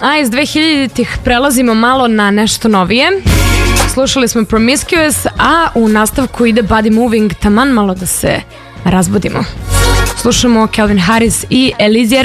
A iz 2000-ih prelazimo malo na nešto novije. Slušali smo Promiscuous, a u nastavku ide Body Moving, taman malo da se razbudimo. Slušamo Calvin Harris i Elizia